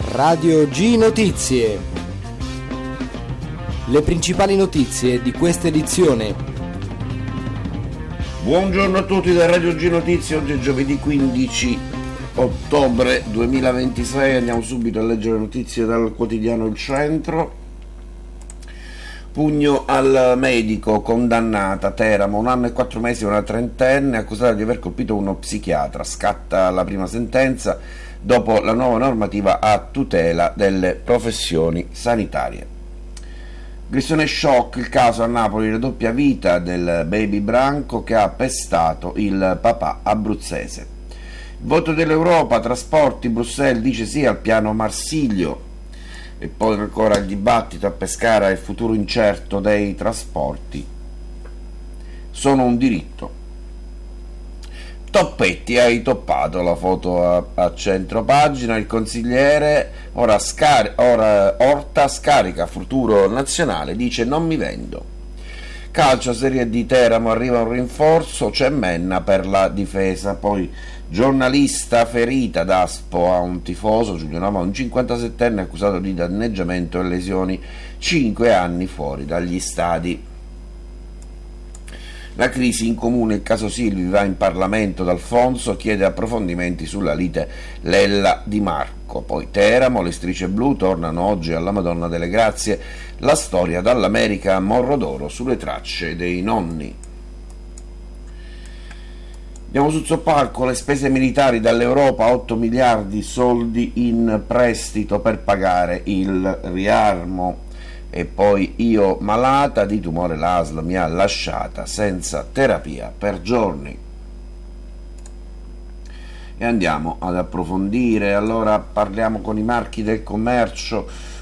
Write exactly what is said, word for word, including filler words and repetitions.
Radio G Notizie. Le principali notizie di questa edizione. Buongiorno a tutti da Radio G Notizie, oggi è giovedì quindici ottobre duemilaventisei, andiamo subito a leggere notizie dal quotidiano Il Centro. Pugno al medico, condannata Teramo, un anno e quattro mesi una trentenne accusata di aver colpito uno psichiatra, scatta la prima sentenza dopo la nuova normativa a tutela delle professioni sanitarie. Aggressione shock, il caso a Napoli, la doppia vita del baby branco che ha pestato il papà abruzzese. Voto dell'Europa, trasporti, Bruxelles dice sì al piano Marsiglio. E poi ancora il dibattito a Pescara, il futuro incerto dei trasporti. Sono un diritto. Toppetti, hai toppato la foto a, a centro pagina, il consigliere ora, scar- ora Orta scarica futuro nazionale, dice non mi vendo. Calcio, Serie D, Teramo, arriva un rinforzo, c'è Menna per la difesa. Poi giornalista ferita d'aspo a un tifoso, Giulio Nava, un cinquantasettenne accusato di danneggiamento e lesioni, cinque anni fuori dagli stadi. La crisi in comune, il caso Silvi, va in Parlamento, D'Alfonso chiede approfondimenti sulla lite Lella Di Marco. Poi Teramo, le strisce blu tornano oggi alla Madonna delle Grazie, la storia dall'America a Morro d'Oro sulle tracce dei nonni. Andiamo sul soppalco, le spese militari dall'Europa, otto miliardi, soldi in prestito per pagare il riarmo. E poi io malata di tumore, l'A S L mi ha lasciata senza terapia per giorni. E andiamo ad approfondire, allora parliamo con i marchi del commercio.